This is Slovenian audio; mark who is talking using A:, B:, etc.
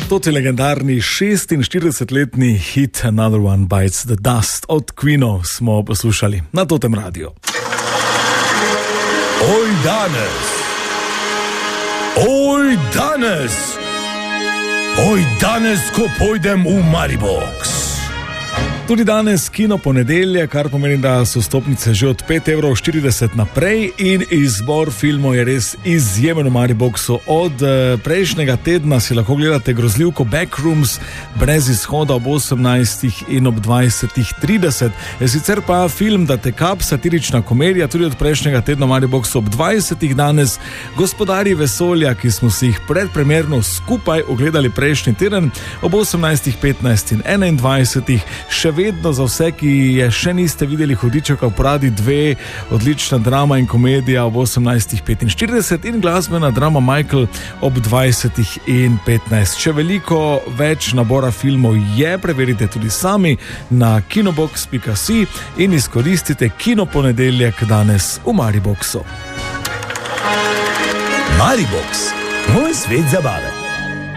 A: To je legendarni 46-letni hit Another One Bites the Dust od Queenov smo poslušali na Totem radiju.
B: Oj danes, oj danes, oj danes, ko pojdem v Maribox.
A: Tudi danes kino ponedeljek, kar pomeni, da so vstopnice že od 5,40 € naprej in izbor filmov je res izjemen v Mariboxu. Od prejšnjega tedna si lahko gledate grozljivko Backrooms brez izhoda ob 18 in ob 20:30. Sicer pa film Da te kap, satirična komedija, tudi od prejšnjega tedna v Mariboxu ob 20. danes Gospodarji vesolja, ki smo si jih predpremierno skupaj ogledali prejšnji teden ob 18:15 in 21. Še vedno za vse, ki je še niste videli Hudičeva v Pradi 2, odlična drama in komedija ob 18:45 in glasbena drama Michael ob 20:15. Še veliko več nabora filmov je, preverite tudi sami na kinobox.si in izkoristite kino ponedeljek danes v Mariboxu.
B: Maribox, moj svet zabave.